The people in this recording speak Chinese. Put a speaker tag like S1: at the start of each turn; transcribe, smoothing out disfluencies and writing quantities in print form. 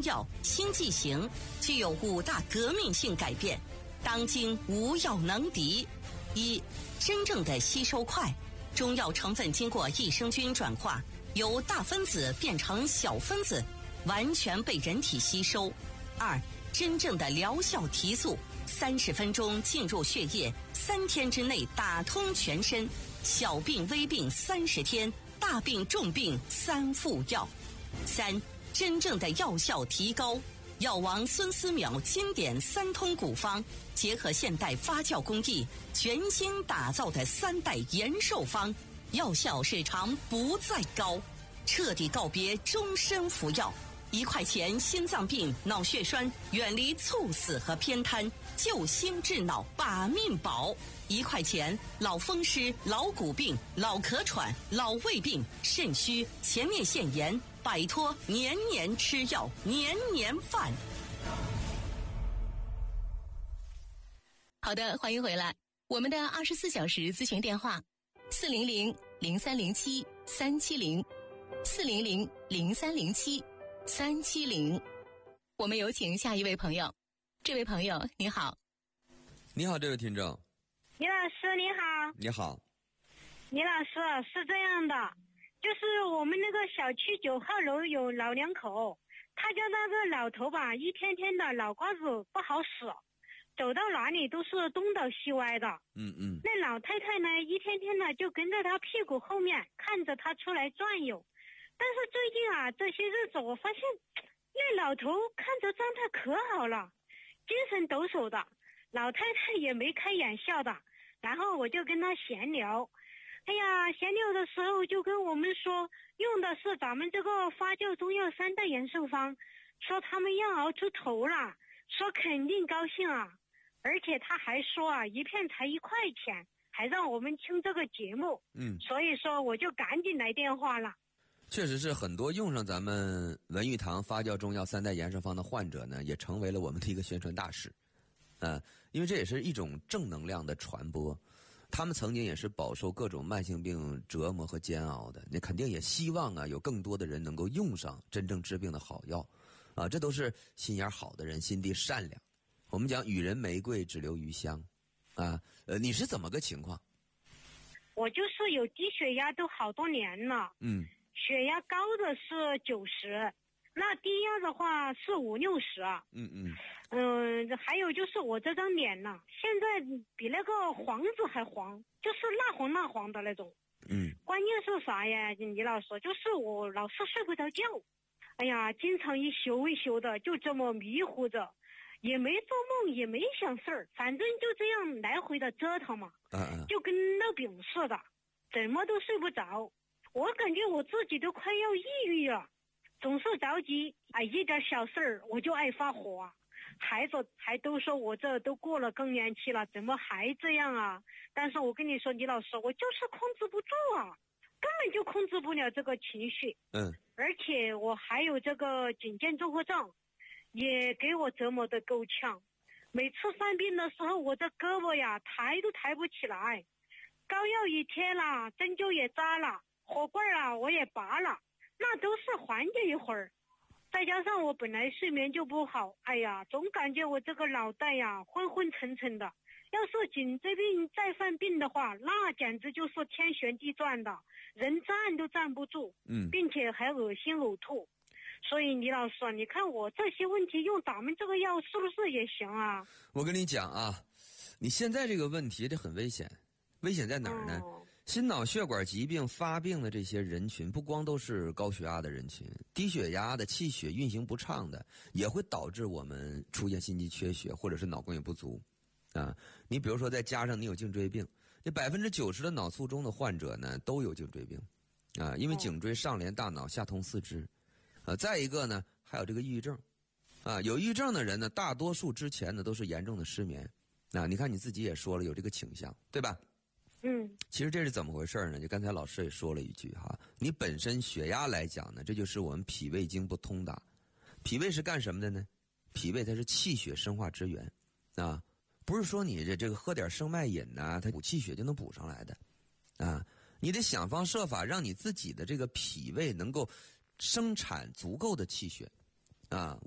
S1: 药新剂型具有5大革命性改变，当今无药能敌。一、真正的吸收快，中药成分经过益生菌转化，由大分子变成小分子，完全被人体吸收。2、真正的疗效提速，30分钟进入血液，3天之内打通全身，小病微病30天，大病重病3副药。3、真正的药效提高，药王孙思邈经典3通古方，结合现代发酵工艺，全新打造的3代延寿方，药效时长不再高，彻底告别终身服药。1块钱心脏病、脑血栓，远离猝死和偏瘫，救心治脑把命保。1块钱老风湿、老骨病、老咳喘、老胃病、肾虚、前列腺炎，摆脱年年吃药、年年犯。
S2: 好的，欢迎回来。我们的24小时咨询电话400-0307-370，400-0307-370。我们有请下一位朋友。这位朋友你好。
S3: 你好，这位听众。
S4: 李老师你好。
S3: 你好。
S4: 李老师，是这样的，就是我们那个小区9号楼有老两口，他家那个老头吧，一天天的脑瓜子不好使，走到哪里都是东倒西歪的。那老太太呢，一天天的就跟在他屁股后面，看着他出来转悠。但是最近啊，这些日子我发现那老头看着状态可好了，精神抖擞的，老太太也没开眼笑的。然后我就跟他闲聊，哎呀，闲聊的时候就跟我们说，用的是咱们这个发酵中药3代延寿方，说他们要熬出头了，说肯定高兴啊。而且他还说啊，一片才1块钱，还让我们听这个节目。所以说我就赶紧来电话了。
S3: 确实是很多用上咱们文玉堂发酵中药3代延寿方的患者呢，也成为了我们的一个宣传大使。因为这也是一种正能量的传播，他们曾经也是饱受各种慢性病折磨和煎熬的，你肯定也希望啊，有更多的人能够用上真正治病的好药啊，这都是心眼好的人，心地善良。我们讲予人玫瑰，只留余香啊。你是怎么个情况？
S4: 我就是有低血压都好多年了，血压高的是90，那低压的话是5、60。还有就是我这张脸呢，现在比那个黄子还黄，就是蜡黄的那种。关键是啥呀，李老师，就是我老是睡不着觉，哎呀，经常一宿一宿的就这么迷糊着，也没做梦，也没想事儿，反正就这样来回的折腾嘛，就跟闹饼似的，怎么都睡不着。我感觉我自己都快要抑郁了，总是着急，一点小事儿我就爱发火啊。孩子还都说我这都过了更年期了，怎么还这样啊？但是我跟你说，李老师，我就是控制不住啊，根本就控制不了这个情绪。而且我还有这个颈肩综合症，也给我折磨得够呛。每次犯病的时候，我这胳膊呀抬都抬不起来，膏药也贴了，针灸也扎了，火罐啊我也拔了，那都是缓解一会儿。再加上我本来睡眠就不好，哎呀，总感觉我这个脑袋呀昏昏沉沉的。要是颈椎病再犯病的话，那简直就是天旋地转的，人站都站不住，并且还恶心呕吐。所以李老师，你看我这些问题用咱们这个药是不是也行啊？
S3: 我跟你讲啊，你现在这个问题这很危险，危险在哪儿呢？心脑血管疾病发病的这些人群，不光都是高血压的人群，低血压的、气血运行不畅的，也会导致我们出现心肌缺血或者是脑供血不足啊。你比如说再加上你有颈椎病，这90%的脑卒中的患者呢都有颈椎病啊，因为颈椎上连大脑，下通四肢。再一个呢，还有这个抑郁症啊，有抑郁症的人呢，大多数之前呢都是严重的失眠啊。你看你自己也说了有这个倾向，对吧？其实这是怎么回事呢？就刚才老师也说了一句哈，你本身血压来讲呢，这就是我们脾胃经不通达。脾胃是干什么的呢？脾胃它是气血生化之源啊，不是说你这个喝点生脉饮呐，它补气血就能补上来的啊。你得想方设法让你自己的这个脾胃能够生产足够的气血啊。